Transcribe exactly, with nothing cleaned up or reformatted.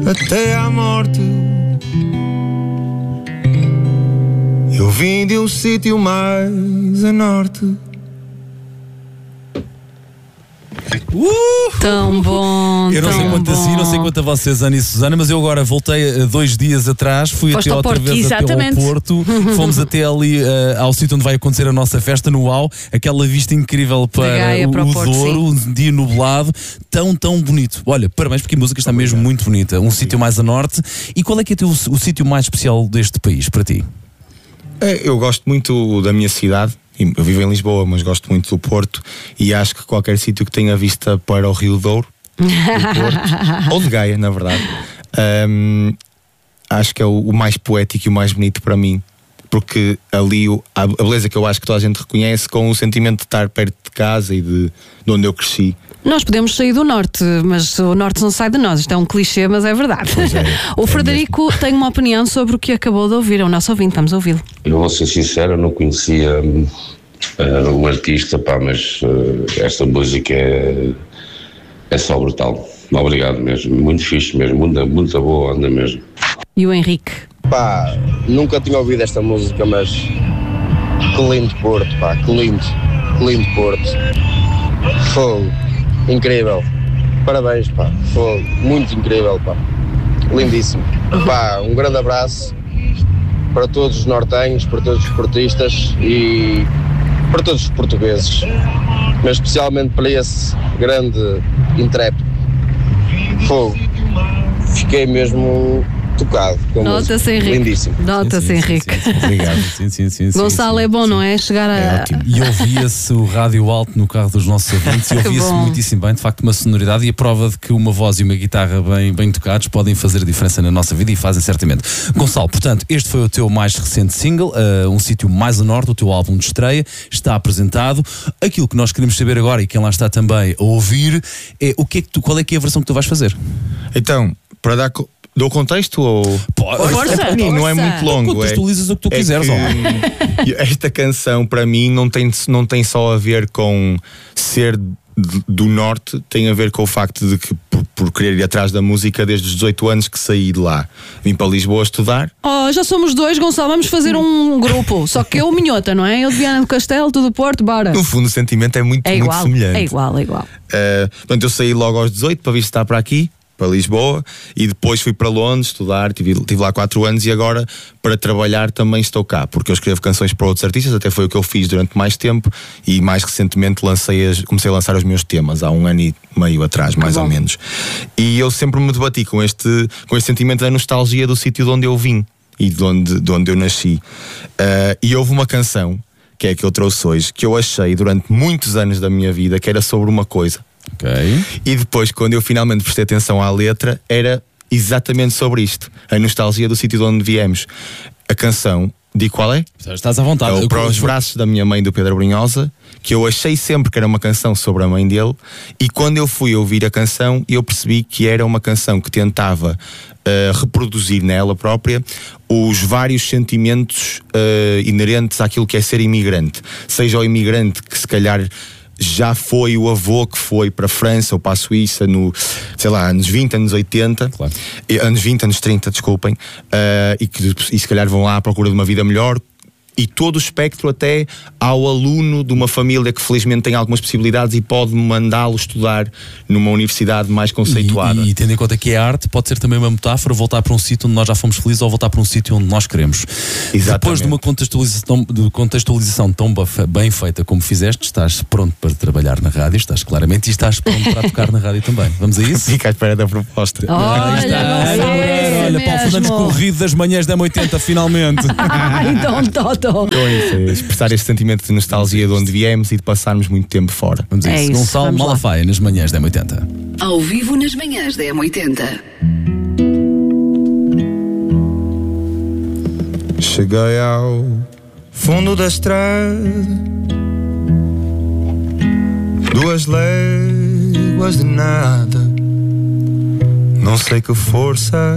até à morte. Eu vim de um sítio mais a norte. Uh! Tão bom. Eu não tão sei quanto bom. a si, não sei quanto a vocês, Ana e Susana, mas eu agora voltei uh, dois dias atrás, fui Foste até ao outra Porto, vez exatamente. até ao Porto, fomos até ali uh, ao sítio onde vai acontecer a nossa festa no U A U, aquela vista incrível para Gaia o, para o o Porto, Douro, um dia nublado, tão, tão bonito. Olha, parabéns porque a música está mesmo muito bonita. Um sítio mais a norte. E qual é que é o, o sítio mais especial deste país para ti? É, eu gosto muito da minha cidade. Eu vivo em Lisboa, mas gosto muito do Porto. E acho que qualquer sítio que tenha vista para o Rio Douro, do Porto, ou de Gaia, na verdade, um, acho que é o, o mais poético e o mais bonito para mim. Porque ali o, a beleza que eu acho que toda a gente reconhece, com o sentimento de estar perto de casa e de, de onde eu cresci. Nós podemos sair do norte, mas o norte não sai de nós. Isto é um clichê, mas é verdade. É, o é Frederico mesmo. tem uma opinião sobre o que acabou de ouvir. É o nosso ouvinte, vamos ouvi-lo. Eu vou ser sincero, eu não conhecia uh, o artista, pá, mas uh, esta música é, é só brutal. Obrigado mesmo, muito fixe mesmo, muito, muito boa onda mesmo. E o Henrique? Pá, nunca tinha ouvido esta música, mas que lindo Porto, pá, que lindo, que lindo Porto. Fogo, incrível. Parabéns, pá, fogo, muito incrível, pá. Lindíssimo. Pá, um grande abraço para todos os nortenhos, para todos os portistas e para todos os portugueses, mas especialmente para esse grande intrépido. Fogo. Fiquei mesmo tocado. Nota-se, Henrique. Lindíssimo. Nota-se, Henrique. Sim, sim, sim. Obrigado. Sim, sim, sim, sim, Gonçalo, sim, é bom, sim. não é? Chegar a. É ótimo. E ouvia-se o rádio alto no carro dos nossos ouvintes e ouvia-se bom. muitíssimo bem, de facto, uma sonoridade e a prova de que uma voz e uma guitarra bem, bem tocados podem fazer a diferença na nossa vida e fazem certamente. Gonçalo, portanto, este foi o teu mais recente single, uh, Um Sítio Mais a Norte, o teu álbum de estreia, está apresentado. Aquilo que nós queremos saber agora e quem lá está também a ouvir é o que é que tu, qual é que é a versão que tu vais fazer? Então, para dar. Co- Dou contexto ou. Força, é pequenino, não é força. muito longo. Contextualizas o que tu é quiseres, que, homem. Esta canção, para mim, não tem, não tem só a ver com ser d- do norte, tem a ver com o facto de que, por, por querer ir atrás da música, desde os dezoito anos que saí de lá, vim para Lisboa estudar. Oh, já somos dois, Gonçalo, vamos fazer um grupo. Só que eu, Minhota, não é? Eu de Viana do Castelo, tu do Porto, bora. No fundo, o sentimento é muito, É muito igual, semelhante. é igual, é igual. Uh, portanto, eu saí logo aos dezoito para vir estar para aqui, para Lisboa, e depois fui para Londres estudar, tive, tive lá quatro anos e agora para trabalhar também estou cá, porque eu escrevo canções para outros artistas, até foi o que eu fiz durante mais tempo e mais recentemente lancei as, comecei a lançar os meus temas há um ano e meio atrás, mais bom. ou menos. E eu sempre me debati com este, com este sentimento da nostalgia do sítio de onde eu vim e de onde, de onde eu nasci. Uh, e houve uma canção, que é a que eu trouxe hoje, que eu achei durante muitos anos da minha vida que era sobre uma coisa. Ok. E depois, quando eu finalmente prestei atenção à letra, era exatamente sobre isto. A nostalgia do sítio de onde viemos. A canção, digo qual é? Estás à vontade. É o Eu- Para os Braços da Minha Mãe, do Pedro Brunhosa, que eu achei sempre que era uma canção sobre a mãe dele, e quando eu fui ouvir a canção, eu percebi que era uma canção que tentava uh, reproduzir nela própria os vários sentimentos uh, inerentes àquilo que é ser imigrante. Seja o imigrante que se calhar já foi o avô que foi para a França ou para a Suíça no, sei lá, anos vinte, anos oitenta, Claro. e, anos vinte, anos trinta, desculpem, uh, e que e se calhar vão lá à procura de uma vida melhor. E todo o espectro até ao aluno de uma família que felizmente tem algumas possibilidades e pode mandá-lo estudar numa universidade mais conceituada. E, e tendo em conta que é arte, pode ser também uma metáfora, voltar para um sítio onde nós já fomos felizes ou voltar para um sítio onde nós queremos. Exatamente. Depois de uma contextualização, de contextualização tão baf- bem feita como fizeste, estás pronto para trabalhar na rádio, estás claramente, e estás pronto para tocar na rádio também. Vamos a isso? Fica à espera da proposta. Olha, Ana não Moreira, sei olha, Paulo Fernandes mesmo. corrido das manhãs da M oitenta, finalmente. Então, Toto. Então é isso, é expressar este sentimento de nostalgia de onde viemos e de passarmos muito tempo fora. Vamos a É isso. isso, Gonçalo vamos lá. Malafaia, nas manhãs da M oitenta. Ao vivo nas manhãs da M oitenta. Cheguei ao fundo da estrada, duas léguas de nada, não sei que força